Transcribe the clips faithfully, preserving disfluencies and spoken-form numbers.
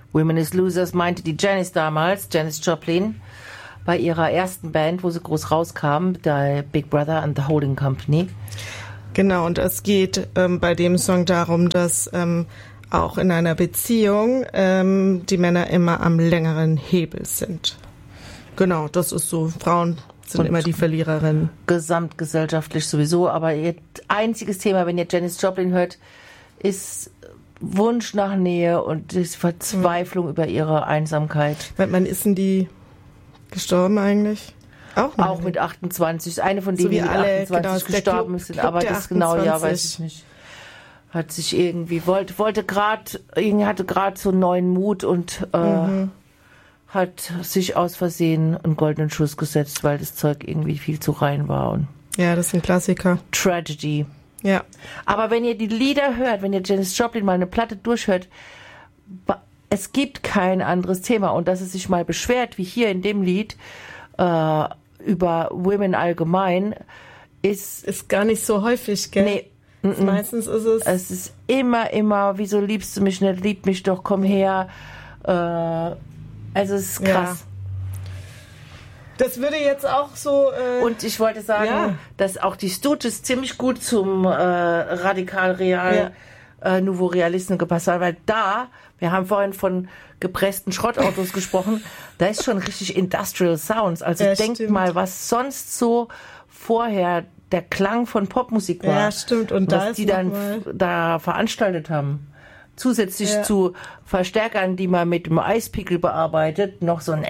Women is Losers meinte die Janis damals, Janis Joplin, bei ihrer ersten Band, wo sie groß rauskam, der Big Brother and the Holding Company. Genau, und es geht ähm, bei dem Song darum, dass ähm, auch in einer Beziehung ähm, die Männer immer am längeren Hebel sind. Genau, das ist so. Frauen sind und immer die Verliererinnen. Gesamtgesellschaftlich sowieso, aber ihr einziges Thema, wenn ihr Janis Joplin hört, ist Wunsch nach Nähe und die Verzweiflung mhm. über ihre Einsamkeit. Wann ist denn die gestorben eigentlich? Auch, auch mit achtundzwanzig. Eine von denen, so die mit alle, achtundzwanzig genau, gestorben Club, sind, Club aber das genaue Jahr weiß ich nicht. Hat sich irgendwie, wollte, wollte gerade, irgendwie hatte gerade so neuen Mut und äh, mhm. hat sich aus Versehen einen goldenen Schuss gesetzt, weil das Zeug irgendwie viel zu rein war. Und ja, das ist ein Klassiker. Tragedy. Ja. Aber wenn ihr die Lieder hört, wenn ihr Janis Joplin mal eine Platte durchhört, es gibt kein anderes Thema. Und dass es sich mal beschwert, wie hier in dem Lied, äh, über Women allgemein, ist... Ist gar nicht so häufig, gell? Nee. Also meistens ist es... Es ist immer, immer, wieso liebst du mich nicht, lieb mich doch, komm her. Äh, also es ist krass. Ja. Das würde jetzt auch so... Äh, Und ich wollte sagen, ja. dass auch die Stooges ziemlich gut zum äh, radikal-real ja. äh, Nouveau Realisten gepasst haben, weil da, wir haben vorhin von gepressten Schrottautos gesprochen, da ist schon richtig Industrial Sounds. Also ja, denkt stimmt. mal, was sonst so vorher der Klang von Popmusik war. Ja, stimmt. Und da was ist die dann mal da veranstaltet haben. Zusätzlich ja. zu Verstärkern, die man mit dem Eispickel bearbeitet, noch so ein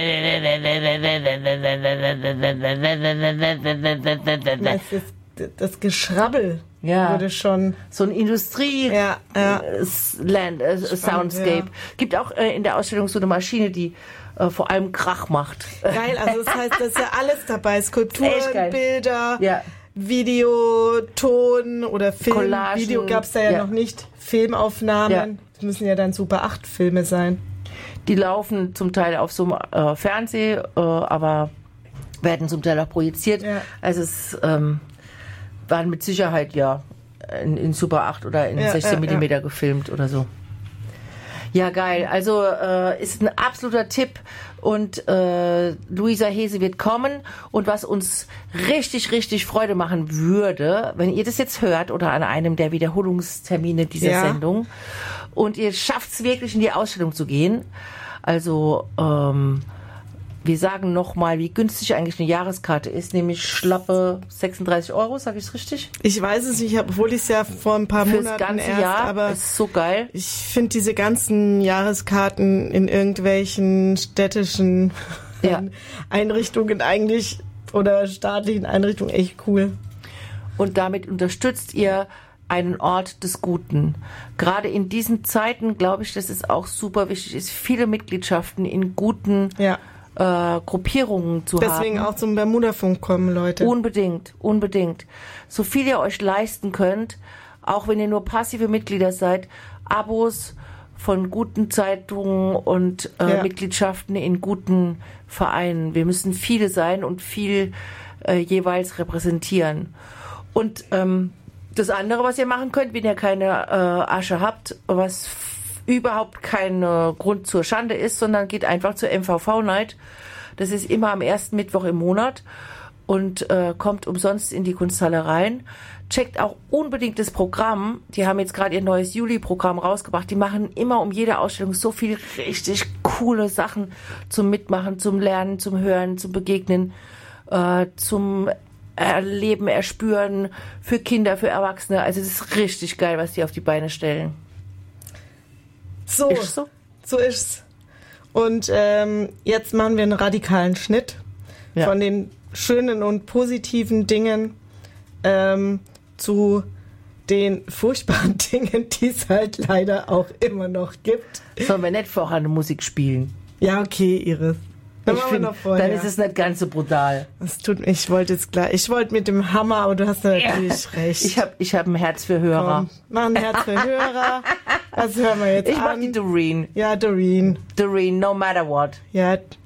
das, ist, das Geschrabbel ja. wurde schon so ein Industrie ja, ja. Land, äh, Soundscape. Ja. Gibt auch äh, in der Ausstellung so eine Maschine, die äh, vor allem Krach macht. Geil, also das heißt, das ist ja alles dabei. Skulpturen, Bilder, ja. Video, Ton oder Film. Collagen. Video gab es da ja, ja noch nicht. Filmaufnahmen. Ja. Das müssen ja dann Super acht Filme sein. Die laufen zum Teil auf so einem äh, Fernseh, äh, aber werden zum Teil auch projiziert. Ja. Also es ähm, waren mit Sicherheit ja in, in Super acht oder in ja, sechzehn Millimeter ja. gefilmt oder so. Ja, geil. Also äh, ist ein absoluter Tipp und äh, Luisa Hese wird kommen und was uns richtig, richtig Freude machen würde, wenn ihr das jetzt hört oder an einem der Wiederholungstermine dieser ja. Sendung und ihr schafft es wirklich in die Ausstellung zu gehen, also ähm, wir sagen nochmal, wie günstig eigentlich eine Jahreskarte ist, nämlich schlappe sechsunddreißig Euro, sage ich es richtig? Ich weiß es nicht, obwohl ich es ja vor ein paar Fürs Monaten ganze erst, Jahr, aber ist so geil. Ich finde diese ganzen Jahreskarten in irgendwelchen städtischen ja. Einrichtungen eigentlich oder staatlichen Einrichtungen echt cool. Und damit unterstützt ihr einen Ort des Guten. Gerade in diesen Zeiten glaube ich, dass es auch super wichtig ist, viele Mitgliedschaften in guten ja. Äh, Gruppierungen zu Deswegen haben. Deswegen auch zum Bermuda-Funk kommen, Leute. Unbedingt, unbedingt. So viel ihr euch leisten könnt, auch wenn ihr nur passive Mitglieder seid, Abos von guten Zeitungen und äh, ja. Mitgliedschaften in guten Vereinen. Wir müssen viele sein und viel äh, jeweils repräsentieren. Und ähm, das andere, was ihr machen könnt, wenn ihr keine äh, Asche habt, was überhaupt kein äh, Grund zur Schande ist, sondern geht einfach zur M V V-Night. Das ist immer am ersten Mittwoch im Monat und äh, kommt umsonst in die Kunsthalle rein. Checkt auch unbedingt das Programm. Die haben jetzt gerade ihr neues Juli-Programm rausgebracht. Die machen immer um jede Ausstellung so viel richtig coole Sachen zum Mitmachen, zum Lernen, zum Hören, zum Begegnen, äh, zum Erleben, Erspüren, für Kinder, für Erwachsene. Also es ist richtig geil, was die auf die Beine stellen. So, ist so? so ist's. Und ähm, jetzt machen wir einen radikalen Schnitt ja. von den schönen und positiven Dingen ähm, zu den furchtbaren Dingen, die es halt leider auch immer noch gibt. Sollen wir nicht vorher eine Musik spielen? Ja, okay, Iris. Dann, ich find, dann ist es nicht ganz so brutal. Das tut, ich wollte jetzt gleich, ich wollte mit dem Hammer, aber du hast natürlich ja. recht. Ich habe ich hab ein Herz für Hörer. Komm, mach ein Herz für Hörer. Was hören wir jetzt ich an? Ich mach die Doreen. Ja, Doreen. Doreen, no matter what. Ja,